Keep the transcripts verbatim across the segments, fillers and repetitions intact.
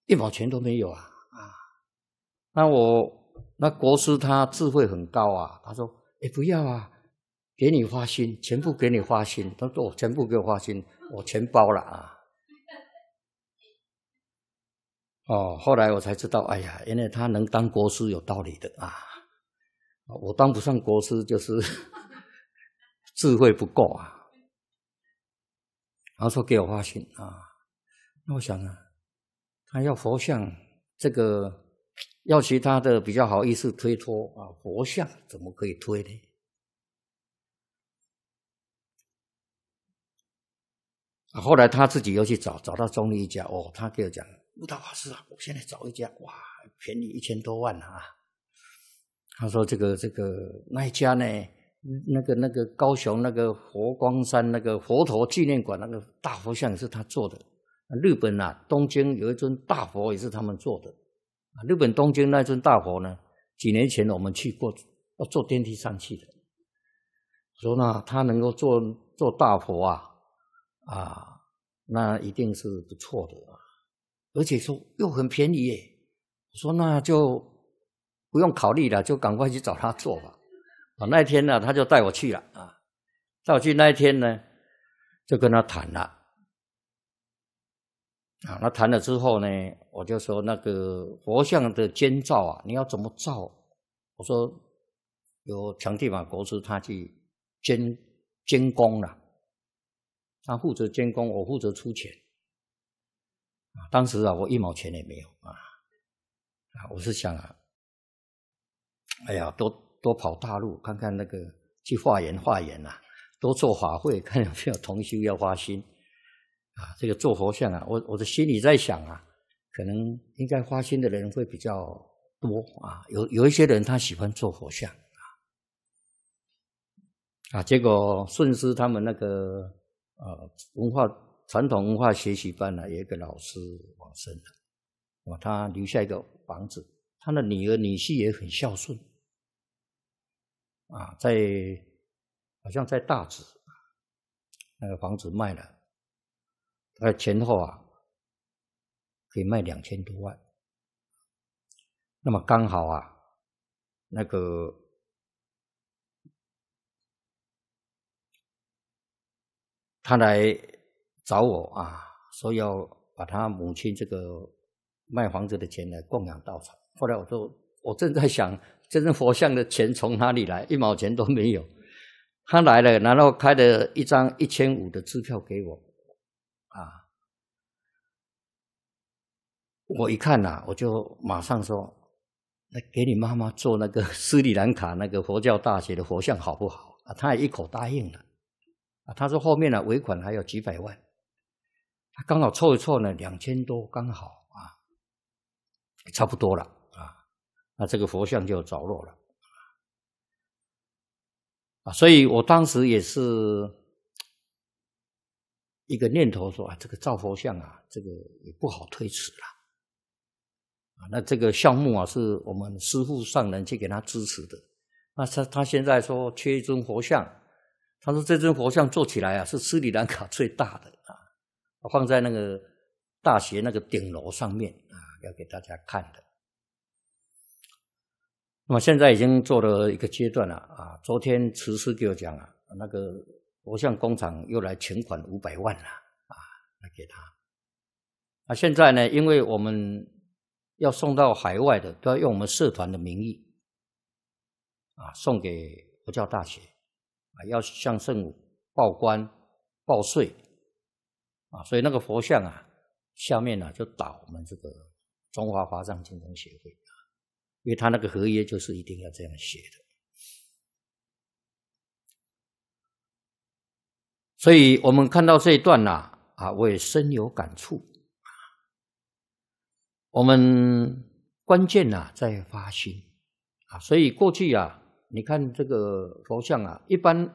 一毛钱都没有啊啊！那我那国师他智慧很高啊，他说：“哎，不要啊，给你花心，全部给你花心。”他说：“我全部给我花心，我全包了啊。”哦，后来我才知道，哎呀，原来他能当国师有道理的啊！我当不上国师就是智慧不够啊。然后说给我花心啊，那我想啊，他要佛像，这个要其他的比较好意思推脱啊，佛像怎么可以推呢？啊，后来他自己又去找，找到中立一家，哦，他给我讲，悟道法师啊，我现在找一家，哇，便宜一千多万啊！他说这个这个那一家呢，那个那个高雄那个佛光山那个佛陀纪念馆那个大佛像也是他做的。日本啊，东京有一尊大佛也是他们做的。日本东京那尊大佛呢，几年前我们去过，要坐电梯上去的。说呢，他能够做做大佛啊。啊，那一定是不错的啊，而且说又很便宜耶。我说那就不用考虑了，就赶快去找他做吧。啊，那一天呢，他就带我去了啊。带我去那一天呢，就跟他谈了。啊，那谈了之后呢，我就说那个佛像的监造啊，你要怎么造？我说由强地法国师他去监监工了。他负责监工，我负责出钱。啊，当时啊，我一毛钱也没有啊。啊，我是想啊，哎呀，多多跑大陆看看那个，去化缘化缘啊，多做法会，看有没有同修要花心啊。这个做佛像啊，我我的心里在想啊，可能应该花心的人会比较多啊。有有一些人他喜欢做佛像啊，啊，结果顺师他们那个。呃，文化传统文化学习班呢，有一个老师往生了，哦，他留下一个房子，他的女儿女婿也很孝顺，啊，在好像在大直，那个房子卖了，大概前后啊，可以卖两千多万。那么刚好啊，那个。他来找我啊，说要把他母亲这个卖房子的钱来供养道场。后来我说，我正在想，这尊佛像的钱从哪里来？一毛钱都没有。他来了，然后开了一张一千五的支票给我，啊，我一看呐、啊，我就马上说，那给你妈妈做那个斯里兰卡那个佛教大学的佛像好不好？啊，他也一口答应了。他说后面呢、啊、尾款还有几百万，他刚好凑一凑呢两千多刚好啊，差不多了啊，那这个佛像就着落了啊，所以我当时也是一个念头说啊，这个造佛像啊，这个也不好推迟了啊，那这个项目啊是我们师父上人去给他支持的，那他他现在说缺一尊佛像。他说这尊佛像做起来啊，是斯里兰卡最大的啊，放在那个大学那个顶楼上面啊，要给大家看的。那么现在已经做了一个阶段了啊，昨天慈师给我讲啊，那个佛像工厂又来请款五百万了啊，来给他。那现在呢，因为我们要送到海外的，都要用我们社团的名义啊，送给佛教大学。要向圣母报关报税啊，所以那个佛像啊，下面啊就打我们这个中华华藏精通协会啊，因为他那个合约就是一定要这样写的。所以我们看到这一段呐、啊，啊，我也深有感触。我们关键呐、啊、在发心啊，所以过去啊。你看这个佛像啊，一般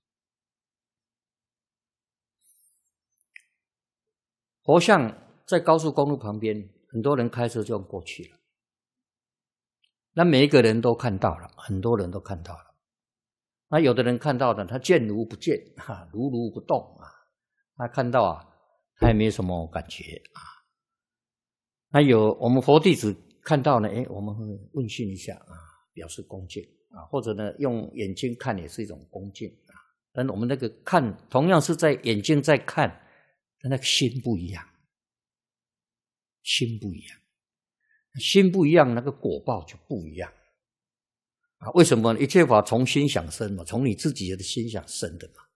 佛像在高速公路旁边，很多人开车就过去了。那每一个人都看到了，很多人都看到了。那有的人看到的，他见如不见，哈，如如不动啊。他看到啊，他也没什么感觉啊。 那有我们佛弟子看到呢，哎，我们会问讯一下啊，表示恭敬啊，或者呢用眼睛看也是一种恭敬啊。但我们那个看同样是在眼睛在看，但那个心不一样，心不一样，心不一样，那个果报就不一样啊。为什么？一切法从心想生嘛，从你自己的心想生的嘛。